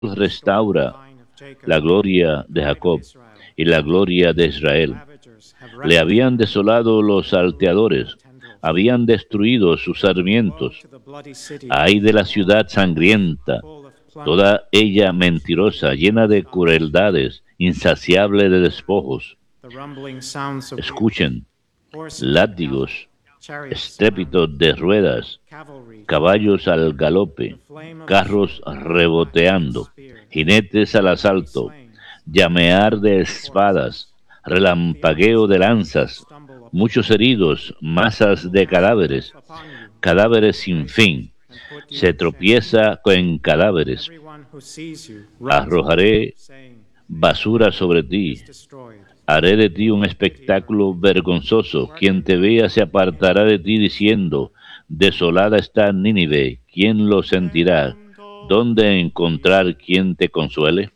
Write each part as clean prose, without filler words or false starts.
restaura la gloria de Jacob y la gloria de Israel. Le habían desolado los salteadores, habían destruido sus sarmientos. Ay de la ciudad sangrienta, toda ella mentirosa, llena de crueldades, insaciable de despojos. Escuchen, látigos, estrépito de ruedas, caballos al galope, carros reboteando, jinetes al asalto, llamear de espadas, relampagueo de lanzas, muchos heridos, masas de cadáveres, cadáveres sin fin. Se tropieza con cadáveres. Arrojaré basura sobre ti. Haré de ti un espectáculo vergonzoso. Quien te vea se apartará de ti diciendo, desolada está Nínive. ¿Quién lo sentirá? ¿Dónde encontrar quien te consuele?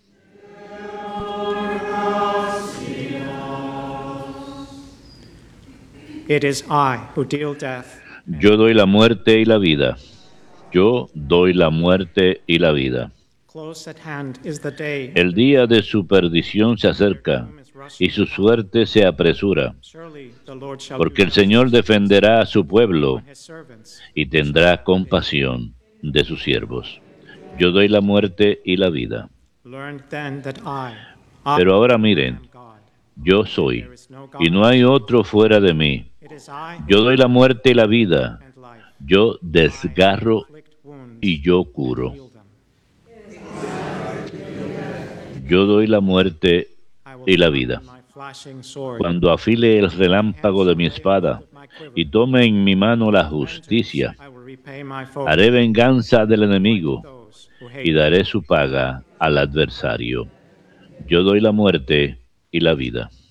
It is I who deal death. Yo doy la muerte y la vida. Yo doy la muerte y la vida. Close at hand is the day. El día de su perdición se acerca y su suerte se apresura, Surely the Lord shall porque do el Señor defenderá a su pueblo on his servants. y tendrá compasión de sus siervos. Yo doy la muerte y la vida. Learn then that I Pero ahora miren, am God. yo soy, y no hay otro fuera de mí. It is I who Yo doy la muerte y la vida. and life. Yo desgarro Inflict wounds y yo and curo. heal them. Yo doy la muerte I will y la sharpen vida. my flashing sword. Cuando afile el relámpago de mi espada y tome en mi mano la justicia, I will repay my foes. haré venganza del enemigo Those who hate y daré su paga al adversario. Yo doy la muerte y la vida.